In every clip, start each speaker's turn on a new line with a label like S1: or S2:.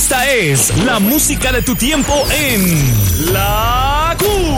S1: Esta es la música de tu tiempo en La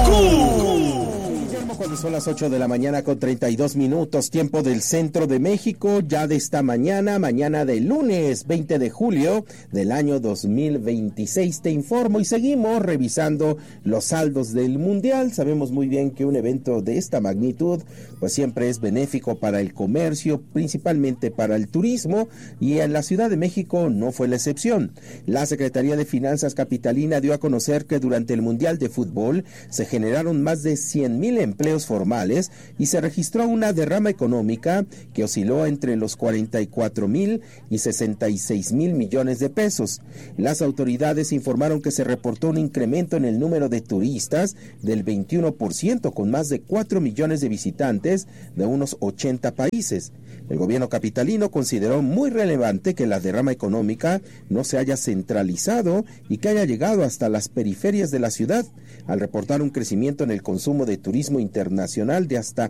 S2: Cuando son las 8 de la mañana con 32 minutos, tiempo del centro de México, ya de esta mañana del lunes 20 de julio del año 2026. Te informo y seguimos revisando los saldos del Mundial. Sabemos muy bien que un evento de esta magnitud pues siempre es benéfico para el comercio, principalmente para el turismo, y en la Ciudad de México no fue la excepción. La Secretaría de Finanzas capitalina dio a conocer que durante el Mundial de Fútbol se generaron más de 100,000 empleos formales y se registró una derrama económica que osciló entre los 44,000 y 66,000 millones de pesos. Las autoridades informaron que se reportó un incremento en el número de turistas del 21%, con más de 4 millones de visitantes de unos 80 países. El gobierno capitalino consideró muy relevante que la derrama económica no se haya centralizado y que haya llegado hasta las periferias de la ciudad, al reportar un crecimiento en el consumo de turismo internacional de hasta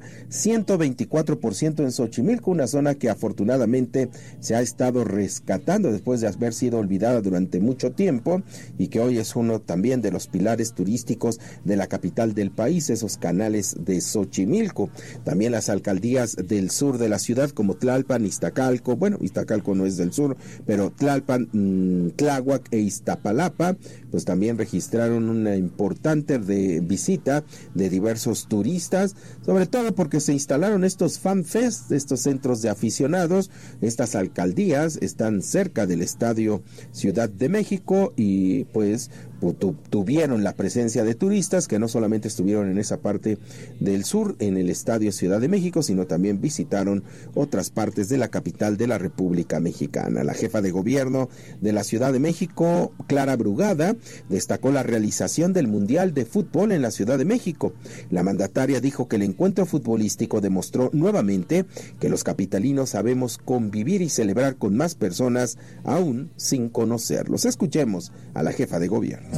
S2: 124% en Xochimilco, una zona que afortunadamente se ha estado rescatando después de haber sido olvidada durante mucho tiempo y que hoy es uno también de los pilares turísticos de la capital del país, esos canales de Xochimilco. También las alcaldías del sur de la ciudad como Tlalpan, Iztacalco, bueno, Iztacalco no es del sur, pero Tlalpan, Tláhuac e Iztapalapa, pues también registraron una importante visita de diversos turistas, sobre todo porque se instalaron estos fan fest, estos centros de aficionados. Estas alcaldías están cerca del Estadio Ciudad de México y pues tuvieron la presencia de turistas que no solamente estuvieron en esa parte del sur, en el Estadio Ciudad de México, sino también visitaron otras partes de la capital de la República Mexicana. La jefa de gobierno de la Ciudad de México, Clara Brugada, destacó la realización del Mundial de Fútbol en la Ciudad de México. La mandataria dijo que el encuentro futbolístico demostró nuevamente que los capitalinos sabemos convivir y celebrar con más personas aún sin conocerlos. Escuchemos a la jefa de gobierno.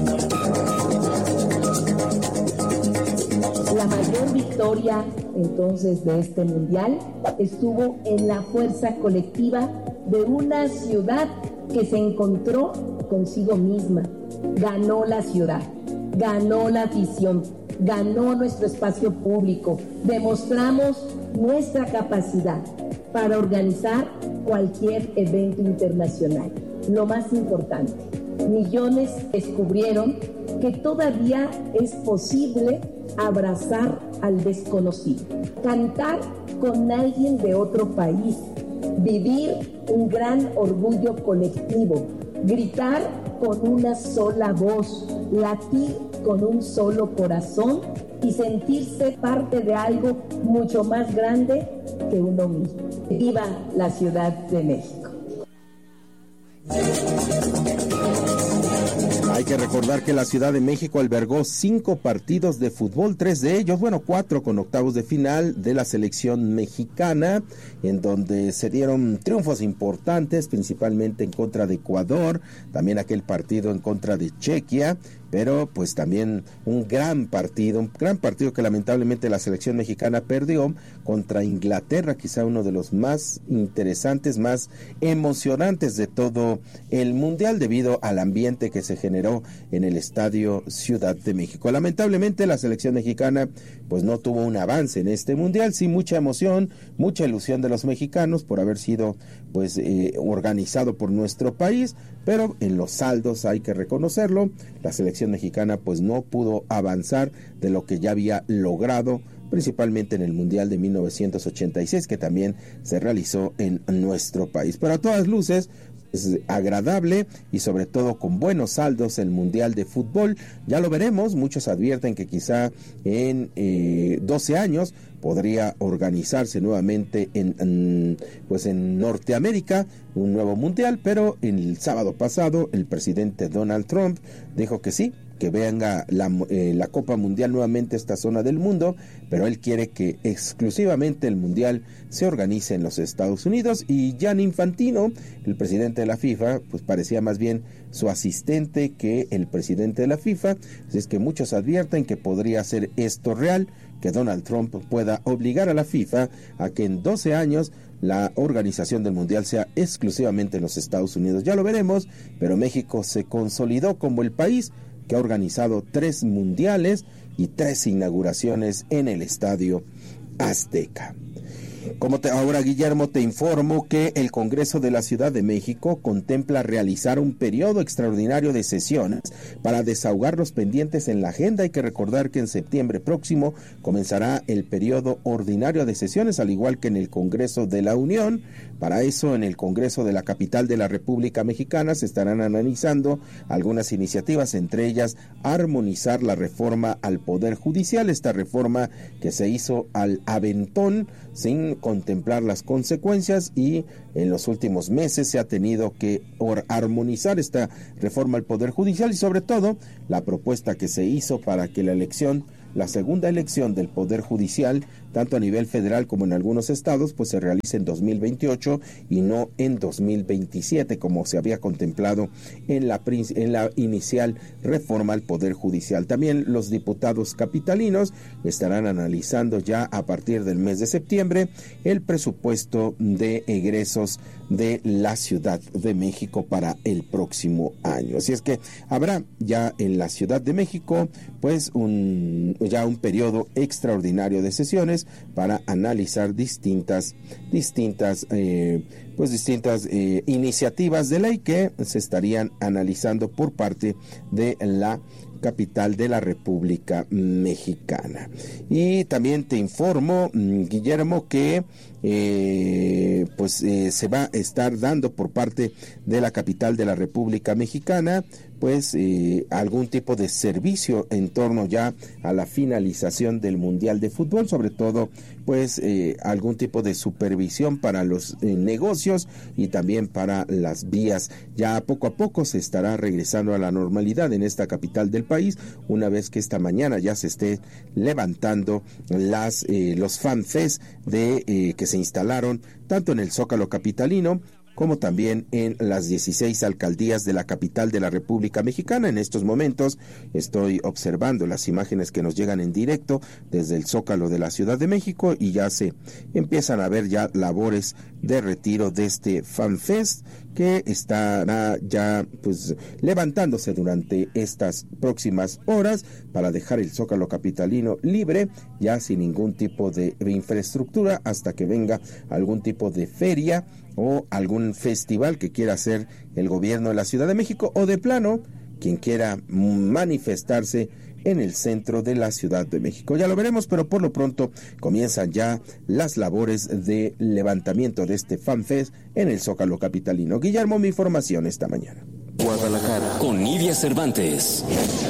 S3: La mayor victoria entonces de este mundial estuvo en la fuerza colectiva de una ciudad que se encontró consigo misma. Ganó la ciudad, ganó la afición, ganó nuestro espacio público. Demostramos nuestra capacidad para organizar cualquier evento internacional. Lo más importante, millones descubrieron que todavía es posible abrazar al desconocido, cantar con alguien de otro país, vivir un gran orgullo colectivo, gritar con una sola voz, latir con un solo corazón y sentirse parte de algo mucho más grande que uno mismo. ¡Viva la Ciudad de México!
S2: Hay que recordar que la Ciudad de México albergó 5 partidos de fútbol, 3 de ellos, 4 con octavos de final de la selección mexicana, en donde se dieron triunfos importantes, principalmente en contra de Ecuador, también aquel partido en contra de Chequia, pero pues también un gran partido que lamentablemente la selección mexicana perdió contra Inglaterra, quizá uno de los más interesantes, más emocionantes de todo el Mundial, debido al ambiente que se generó en el Estadio Ciudad de México. Lamentablemente la selección mexicana pues no tuvo un avance en este Mundial, sí mucha emoción, mucha ilusión de los mexicanos por haber sido pues organizado por nuestro país, pero en los saldos hay que reconocerlo, la selección mexicana pues no pudo avanzar de lo que ya había logrado, principalmente en el Mundial de 1986, que también se realizó en nuestro país. Pero a todas luces es agradable y sobre todo con buenos saldos el Mundial de Fútbol. Ya lo veremos, muchos advierten que quizá en 12 años podría organizarse nuevamente en Norteamérica un nuevo mundial, pero el sábado pasado el presidente Donald Trump dijo que sí, que venga la Copa Mundial nuevamente a esta zona del mundo, pero él quiere que exclusivamente el Mundial se organice en los Estados Unidos. Y Gianni Infantino, el presidente de la FIFA, pues parecía más bien su asistente que el presidente de la FIFA, así es que muchos advierten que podría ser esto real, que Donald Trump pueda obligar a la FIFA a que en 12 años la organización del Mundial sea exclusivamente en los Estados Unidos. Ya lo veremos, pero México se consolidó como el país que ha organizado 3 mundiales y 3 inauguraciones en el Estadio Azteca. Ahora, Guillermo, te informo que el Congreso de la Ciudad de México contempla realizar un periodo extraordinario de sesiones para desahogar los pendientes en la agenda. Hay que recordar que en septiembre próximo comenzará el periodo ordinario de sesiones, al igual que en el Congreso de la Unión. Para eso, en el Congreso de la capital de la República Mexicana se estarán analizando algunas iniciativas, entre ellas armonizar la reforma al Poder Judicial, esta reforma que se hizo al aventón, sin contemplar las consecuencias, y en los últimos meses se ha tenido que armonizar esta reforma al Poder Judicial, y sobre todo la propuesta que se hizo para que la segunda elección del Poder Judicial, tanto a nivel federal como en algunos estados, pues se realice en 2028 y no en 2027, como se había contemplado en la inicial reforma al Poder Judicial. También los diputados capitalinos estarán analizando ya a partir del mes de septiembre el presupuesto de egresos de la Ciudad de México para el próximo año. Así es que habrá ya en la Ciudad de México pues un periodo extraordinario de sesiones para analizar distintas iniciativas de ley que se estarían analizando por parte de la capital de la República Mexicana. Y también te informo, Guillermo, que se va a estar dando por parte de la capital de la República Mexicana algún tipo de servicio en torno ya a la finalización del Mundial de Fútbol, sobre todo algún tipo de supervisión para los negocios y también para las vías. Ya poco a poco se estará regresando a la normalidad en esta capital del país, una vez que esta mañana ya se esté levantando los fanfests que se instalaron tanto en el Zócalo capitalino como también en las 16 alcaldías de la capital de la República Mexicana. En estos momentos estoy observando las imágenes que nos llegan en directo desde el Zócalo de la Ciudad de México, y ya se empiezan a ver ya labores de retiro de este FanFest, que estará ya levantándose durante estas próximas horas para dejar el Zócalo capitalino libre, ya sin ningún tipo de infraestructura, hasta que venga algún tipo de feria o algún festival que quiera hacer el gobierno de la Ciudad de México, o de plano quien quiera manifestarse en el centro de la Ciudad de México. Ya lo veremos, pero por lo pronto comienzan ya las labores de levantamiento de este FanFest en el Zócalo capitalino. Guillermo, mi información esta mañana.
S1: Guadalajara, con Nidia Cervantes.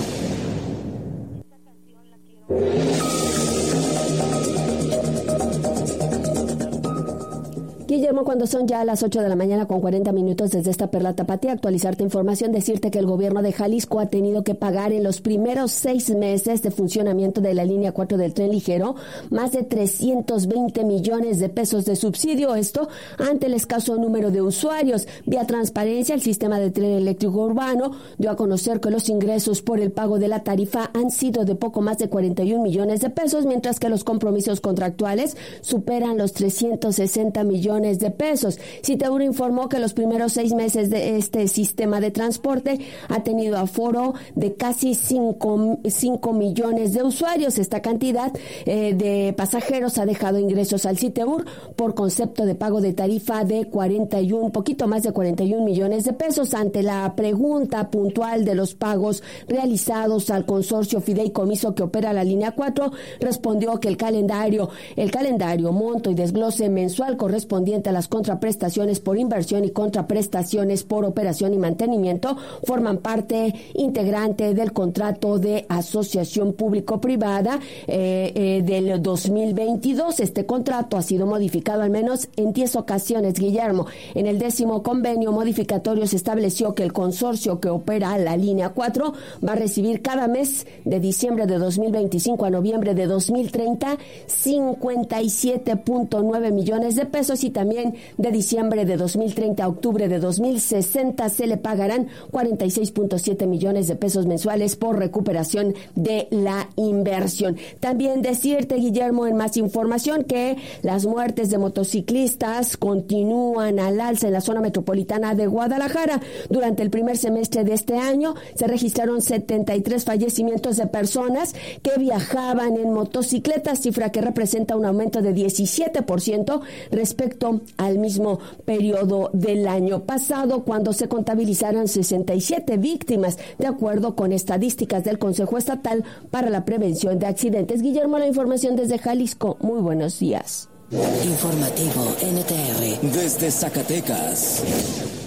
S4: Guillermo, cuando son ya las 8 de la mañana con 40 minutos desde esta Perla Tapatía, actualizarte información, decirte que el gobierno de Jalisco ha tenido que pagar en los primeros 6 meses de funcionamiento de la línea 4 del tren ligero más de 320 millones de pesos de subsidio, esto ante el escaso número de usuarios. Vía transparencia, el sistema de tren eléctrico urbano dio a conocer que los ingresos por el pago de la tarifa han sido de poco más de 41 millones de pesos, mientras que los compromisos contractuales superan los 360 millones de pesos. Citeguro informó que los primeros 6 meses de este sistema de transporte ha tenido aforo de casi 5 millones de usuarios. Esta cantidad de pasajeros ha dejado ingresos al Citeur por concepto de pago de tarifa de poquito más de 41 millones de pesos. Ante la pregunta puntual de los pagos realizados al consorcio fideicomiso que opera la línea 4, respondió que el calendario, monto y desglose mensual correspondiente a las contraprestaciones por inversión y contraprestaciones por operación y mantenimiento forman parte integrante del contrato de asociación público-privada del 2022. Este contrato ha sido modificado al menos en 10 ocasiones, Guillermo. En el 10º convenio modificatorio se estableció que el consorcio que opera la línea 4 va a recibir cada mes de diciembre de 2025 a noviembre de 2030 57.9 millones de pesos, y también también de diciembre de 2030 a octubre de 2060 se le pagarán 46.7 millones de pesos mensuales por recuperación de la inversión. También decirte, Guillermo, en más información, que las muertes de motociclistas continúan al alza en la zona metropolitana de Guadalajara. Durante el primer semestre de este año se registraron 73 fallecimientos de personas que viajaban en motocicletas, cifra que representa un aumento de 17% respecto al mismo periodo del año pasado, cuando se contabilizaron 67 víctimas, de acuerdo con estadísticas del Consejo Estatal para la Prevención de Accidentes. Guillermo, la información desde Jalisco. Muy buenos días.
S5: Informativo NTR desde Zacatecas.